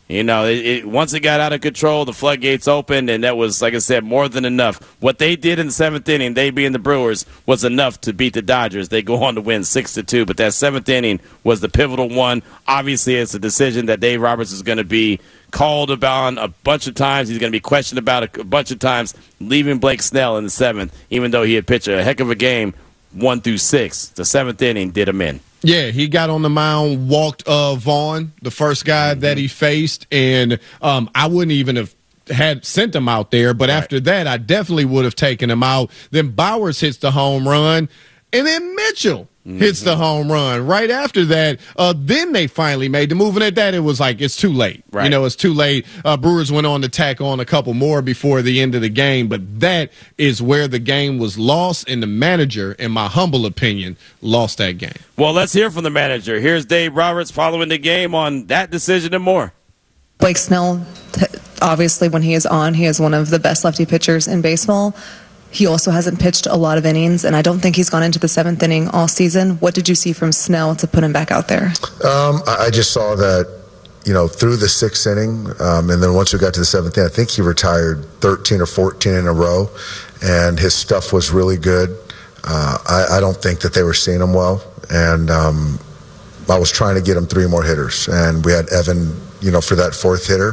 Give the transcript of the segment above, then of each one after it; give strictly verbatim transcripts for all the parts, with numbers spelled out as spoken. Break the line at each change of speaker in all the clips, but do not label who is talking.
You know, it, it, once it got out of control, the floodgates opened, and that was, like I said, more than enough. What they did in the seventh inning, they being the Brewers, was enough to beat the Dodgers. They go on to win six to two, but that seventh inning was the pivotal one. Obviously, it's a decision that Dave Roberts is going to be called about a bunch of times. He's going to be questioned about a bunch of times, leaving Blake Snell in the seventh, even though he had pitched a heck of a game one through six. The seventh inning did him in.
Yeah, he got on the mound, walked uh, Vaughn, the first guy mm-hmm. that he faced, and um, I wouldn't even have had sent him out there, but right. after that, I definitely would have taken him out. Then Bowers hits the home run, and then Mitchell mm-hmm. hits the home run. Right after that, uh, then they finally made the move, and at that, it was like, it's too late. Right. You know, it's too late. Uh, Brewers went on to tack on a couple more before the end of the game, but that is where the game was lost, and the manager, in my humble opinion, lost that game.
Well, let's hear from the manager. Here's Dave Roberts following the game on that decision and more.
Blake Snell, obviously, when he is on, he is one of the best lefty pitchers in baseball. He also hasn't pitched a lot of innings, and I don't think he's gone into the seventh inning all season. What did you see from Snell to put him back out there?
Um, I just saw that, you know, through the sixth inning, um, and then once we got to the seventh inning, I think he retired thirteen or fourteen in a row, and his stuff was really good. Uh, I, I don't think that they were seeing him well, and um, I was trying to get him three more hitters, and we had Evan, you know, for that fourth hitter.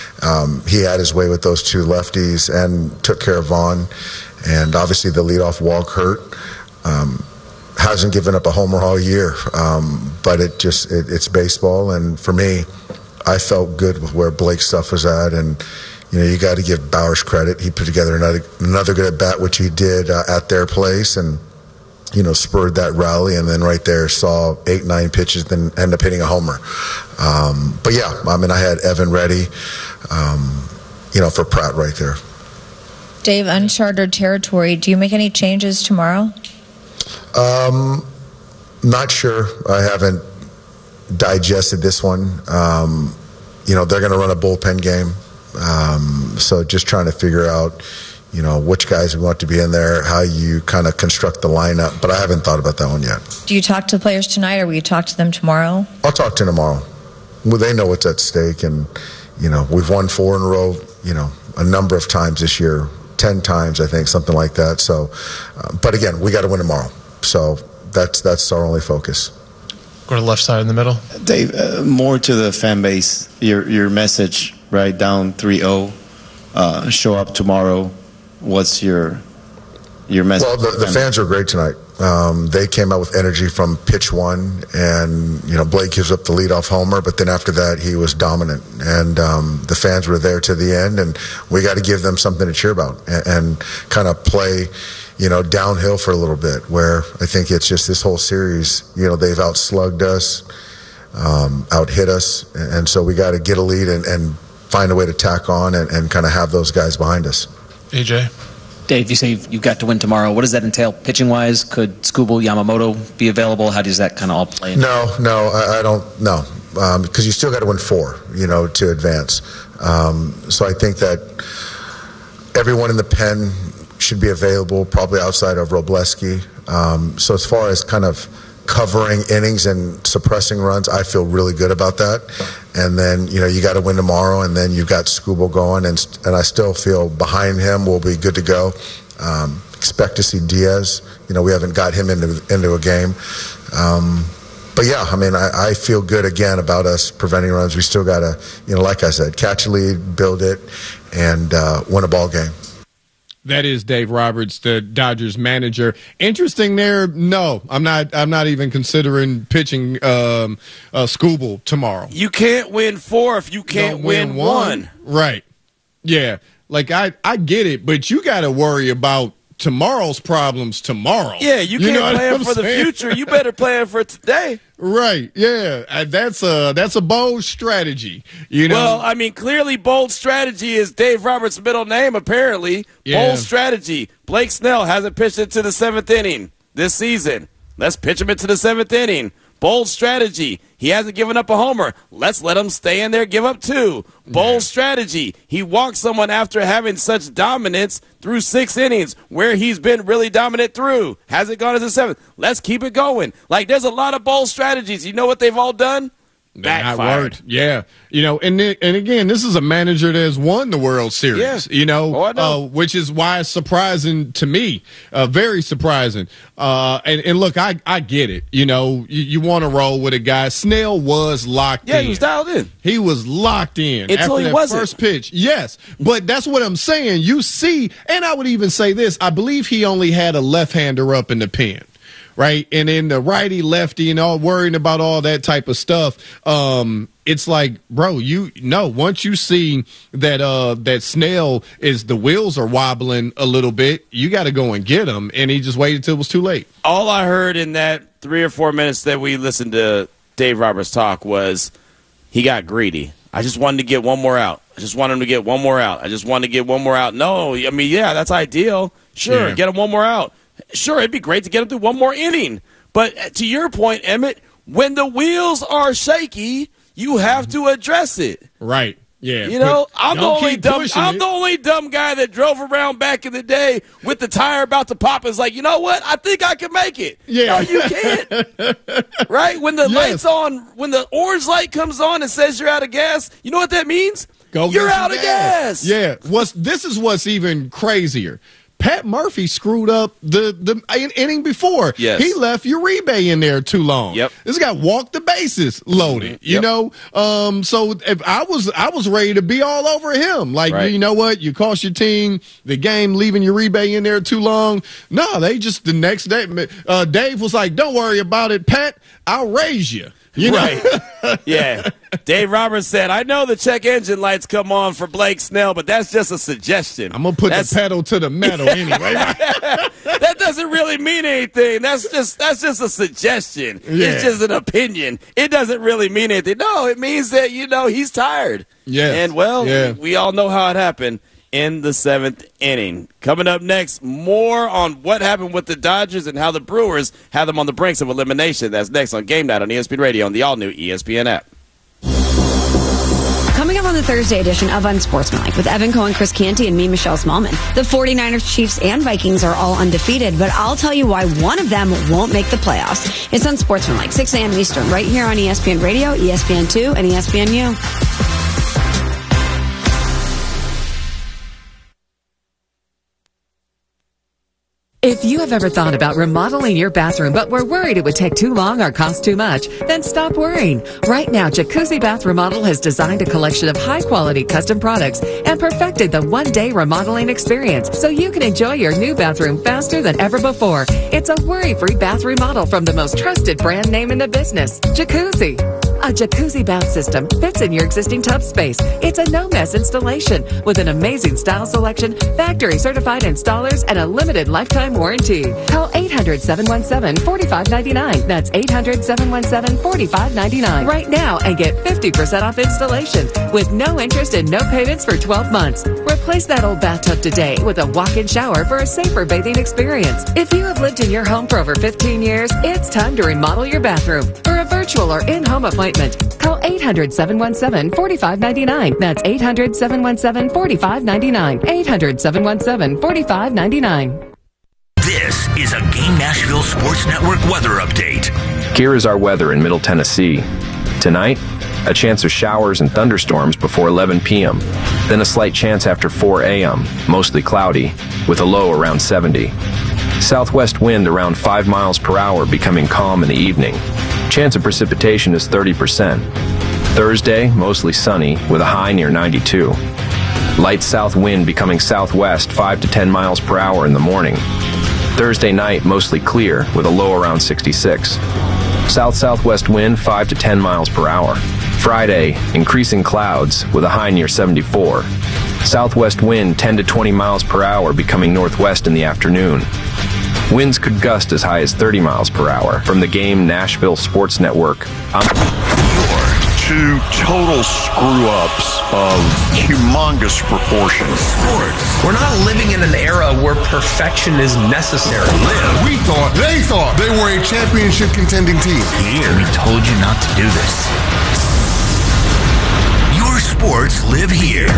Um, he had his way with those two lefties and took care of Vaughn. And obviously the leadoff walk hurt. Um, hasn't given up a homer all year, um, but it just it, it's baseball. And for me, I felt good with where Blake's stuff was at. And you know, you got to give Bowers credit. He put together another another good at bat, which he did uh, at their place, and you know, spurred that rally. And then right there saw eight nine pitches, then end up hitting a homer. Um, but yeah, I mean, I had Evan ready, um, you know, for Pratt right there.
Dave, uncharted territory. Do you make any changes tomorrow?
Um, not sure. I haven't digested this one. Um, you know, they're going to run a bullpen game. Um, so just trying to figure out, you know, which guys we want to be in there, how you kind of construct the lineup. But I haven't thought about that one yet.
Do you talk to players tonight, or will you talk to them tomorrow?
I'll talk to them tomorrow. Well, they know what's at stake. And, you know, we've won four in a row, you know, a number of times this year. Ten times, I think, something like that. So, uh, but again, we got to win tomorrow. So that's that's our only focus.
Go to the left side in the middle.
Dave, uh, more to the fan base. Your your message, right, down three oh. Uh, show up tomorrow. What's your your message?
Well, the, the fans are great tonight. Um, they came out with energy from pitch one, and you know, Blake gives up the leadoff homer, but then after that he was dominant, and um, the fans were there to the end, and we got to give them something to cheer about and, and kind of play, you know, downhill for a little bit. Where I think it's just this whole series, you know, they've outslugged us, um, out hit us, and so we got to get a lead and, and find a way to tack on and, and kind of have those guys behind us.
A J.
Dave, you say you've, you've got to win tomorrow. What does that entail pitching-wise? Could Skubal, Yamamoto be available? How does that kind of all play in?
No, no, I, I don't, no. Um, because you still got to win four, you know, to advance. Um, so I think that everyone in the pen should be available, probably outside of Robleski. Um, so as far as kind of covering innings and suppressing runs, I feel really good about that. And then, you know, you got to win tomorrow, and then you've got Skubal going, and and I still feel behind him we'll be good to go. Um, expect to see Diaz. You know, we haven't got him into into a game. Um, but, yeah, I mean, I, I feel good, again, about us preventing runs. We still got to, you know, like I said, catch a lead, build it, and uh, win a ball game.
That is Dave Roberts, the Dodgers manager. Interesting there. No, I'm not. I'm not even considering pitching um, uh, Skubal tomorrow.
You can't win four if you can't win, win one. one.
Right. Yeah. Like I, I get it, but you got to worry about tomorrow's problems tomorrow.
Yeah, you, you can't plan for saying? the future. You better plan for today.
Right. Yeah. Uh, that's a that's a bold strategy. You know.
Well, I mean, clearly, bold strategy is Dave Roberts' middle name. Apparently, yeah. Bold strategy. Blake Snell hasn't pitched into the seventh inning this season. Let's pitch him into the seventh inning. Bold strategy. He hasn't given up a homer. Let's let him stay in there, give up two. Bold yeah. strategy. He walked someone after having such dominance through six innings, where he's been really dominant through. Hasn't gone to the seventh. Let's keep it going. Like, there's a lot of bold strategies. You know what they've all done? backfired.
Yeah. You know, and then, and again, this is a manager that has won the World Series,
Yeah.
you know,
Oh, I know.
Uh, which is why it's surprising to me, uh, very surprising. Uh, and, and look, I, I get it. You know, you, you want to roll with a guy. Snell was locked
Yeah,
in.
he was dialed in.
He was locked in
Until
after
he
that
wasn't.
first pitch. Yes, but that's what I'm saying. You see, and I would even say this, I believe he only had a left-hander up in the pen. Right. And then the righty lefty and all worrying about all that type of stuff. Um, it's like, bro, you know, once you see that uh, that Snell is the wheels are wobbling a little bit, you got to go and get him. And he just waited till it was too late.
All I heard in that three or four minutes that we listened to Dave Roberts talk was he got greedy. I just wanted to get one more out. I just wanted him to get one more out. I just wanted to get one more out. No, I mean, yeah, that's ideal. Sure,
Yeah.
get him one more out. Sure, it'd be great to get him through one more inning. But to your point, Emmett, when the wheels are shaky, you have to address it.
Right. Yeah.
You know,
But
I'm the
don't
only
keep
dumb.
pushing
I'm
it.
the only dumb guy that drove around back in the day with the tire about to pop. Is like, you know what? I think I can make it.
Yeah.
No, you can't. Right when the
Yes.
lights on, when the orange light comes on and says you're out of gas, you know what that means?
Go
you're
get some
out of gas.
Yeah. What's this is what's even crazier. Pat Murphy screwed up the the in- inning before.
Yes.
He left Uribe in there too long.
Yep.
This guy walked the bases loaded.
Mhm.
You
Yep.
know, um, so if I was I was ready to be all over him. Like,
Right.
you know what? You cost your team the game leaving Uribe in there too long. No, they just the next day. Uh, Dave was like, "Don't worry about it, Pat. I'll raise you." You know?
Right. Yeah. Dave Roberts said, I know the check engine lights come on for Blake Snell, but that's just a suggestion.
I'm gonna put
That's-
the pedal to the metal anyway.
That doesn't really mean anything. That's just that's just a suggestion.
Yeah.
It's just an opinion. It doesn't really mean anything. No, it means that, you know, he's tired.
Yes.
And, well,
Yeah.
we all know how it happened in the seventh inning. Coming up next, more on what happened with the Dodgers and how the Brewers have them on the brinks of elimination. That's next on Game Night on E S P N Radio and the all-new E S P N app.
Coming up on the Thursday edition of Unsportsmanlike with Evan Cohen, Chris Canty, and me, Michelle Smallman. The 49ers, Chiefs, and Vikings are all undefeated, but I'll tell you why one of them won't make the playoffs. It's Unsportsmanlike, six a.m. Eastern, right here on E S P N Radio, E S P N two, and E S P N U.
If you have ever thought about remodeling your bathroom but were worried it would take too long or cost too much, then stop worrying. Right now, Jacuzzi Bath Remodel has designed a collection of high-quality custom products and perfected the one-day remodeling experience so you can enjoy your new bathroom faster than ever before. It's a worry-free bath remodel from the most trusted brand name in the business, Jacuzzi. A jacuzzi bath system fits in your existing tub space. It's a no-mess installation with an amazing style selection, factory-certified installers, and a limited lifetime warranty. Call eight hundred, seven one seven, four five nine nine. That's eight hundred, seven one seven, four five nine nine right now and get fifty percent off installation with no interest and no payments for twelve months. Replace that old bathtub today with a walk-in shower for a safer bathing experience. If you have lived in your home for over fifteen years, it's time to remodel your bathroom. For a virtual or in-home appointment, call eight hundred, seven one seven, four five nine nine. That's eight hundred, seven one seven, four five nine nine. eight hundred, seven one seven, four five nine nine.
This is a Game Nashville Sports Network weather update.
Here is our weather in Middle Tennessee. Tonight, a chance of showers and thunderstorms before eleven p.m., then a slight chance after four a.m., mostly cloudy, with a low around seventy. Southwest wind around five miles per hour becoming calm in the evening. Chance of precipitation is thirty percent. Thursday, mostly sunny, with a high near ninety-two. Light south wind becoming southwest five to ten miles per hour in the morning. Thursday night, mostly clear, with a low around sixty-six. South-southwest wind five to ten miles per hour. Friday, increasing clouds, with a high near seventy-four. Southwest wind ten to twenty miles per hour becoming northwest in the afternoon. Winds could gust as high as thirty miles per hour. From the Game Nashville Sports Network, I'm...
Two total screw-ups of humongous proportions.
Sports. We're not living in an era where perfection is necessary.
Live. We thought, they thought they were a championship contending team.
Here, we told you not to do this. Your sports live here.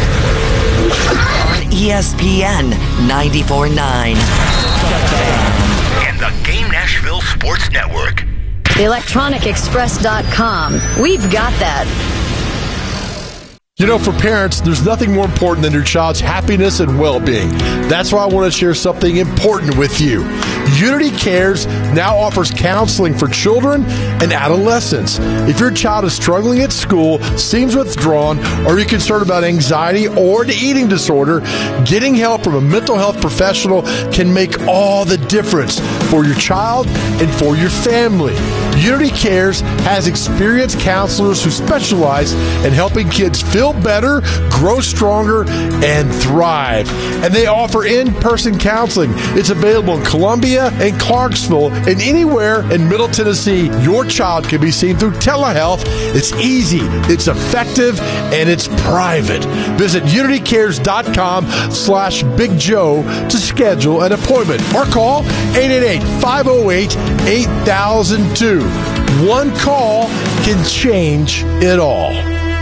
On E S P N ninety-four point nine.
And the Game Nashville Sports Network.
the electronic express dot com. We've got that.
You know, for parents, there's nothing more important than your child's happiness and well-being. That's why I want to share something important with you. Unity Cares now offers counseling for children and adolescents. If your child is struggling at school, seems withdrawn, or you're concerned about anxiety or an eating disorder, getting help from a mental health professional can make all the difference for your child and for your family. Unity Cares has experienced counselors who specialize in helping kids feel better, grow stronger, and thrive. And they offer in-person counseling. It's available in Columbia and Clarksville and anywhere in Middle Tennessee. Your child can be seen through telehealth. It's easy, it's effective, and it's private. Visit unitycares.com slash Big Joe to schedule an appointment or call eight eight eight, five oh eight, eight thousand two. One call can change it all.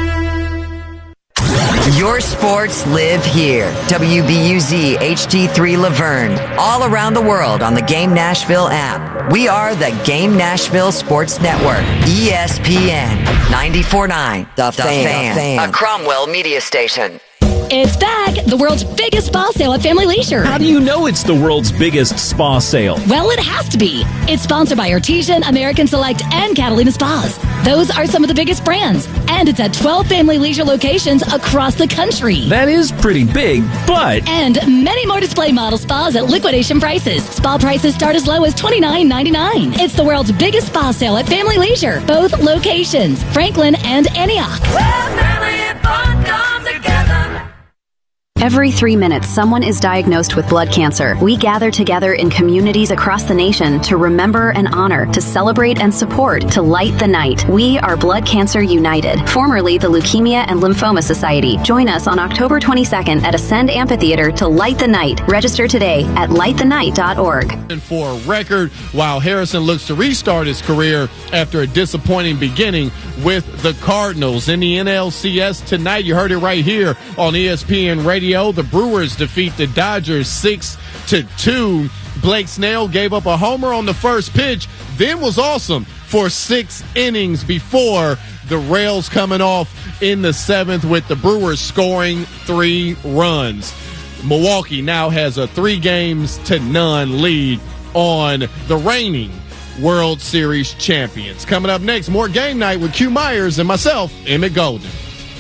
Your sports live here. W B U Z H D three Laverne. All around the world on the Game Nashville app. We are the Game Nashville Sports Network. E S P N ninety-four point nine. The, the fan. fan. A Cromwell media station.
It's back! The world's biggest spa sale at Family Leisure.
How do you know it's the world's biggest spa sale?
Well, it has to be. It's sponsored by Artesian, American Select, and Catalina Spas. Those are some of the biggest brands. And it's at twelve Family Leisure locations across the country.
That is pretty big, but...
And many more display model spas at liquidation prices. Spa prices start as low as twenty-nine ninety-nine. It's the world's biggest spa sale at Family Leisure. Both locations, Franklin and Antioch.
Well, family and fun come together.
Every three minutes, someone is diagnosed with blood cancer. We gather together in communities across the nation to remember and honor, to celebrate and support, to light the night. We are Blood Cancer United, formerly the Leukemia and Lymphoma Society. Join us on October twenty-second at Ascend Amphitheater to light the night. Register today at light the night dot org.
And for a record, while Harrison looks to restart his career after a disappointing beginning with the Cardinals in the N L C S tonight, you heard it right here on E S P N Radio. The Brewers defeat the Dodgers six to two. Blake Snell gave up a homer on the first pitch, then was awesome for six innings before the rails coming off in the seventh with the Brewers scoring three runs. Milwaukee now has a three games to none lead on the reigning World Series champions. Coming up next, more Game Night with Q Myers and myself, Emmett Golden.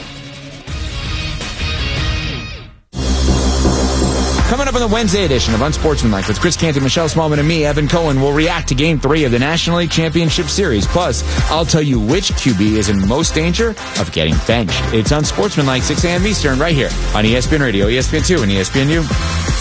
Coming up on the Wednesday edition of Unsportsmanlike with Chris Canty, Michelle Smallman, and me, Evan Cohen, will react to Game three of the National League Championship Series. Plus, I'll tell you which Q B is in most danger of getting benched. It's Unsportsmanlike, six a.m. Eastern, right here on E S P N Radio, E S P N two, and E S P N U.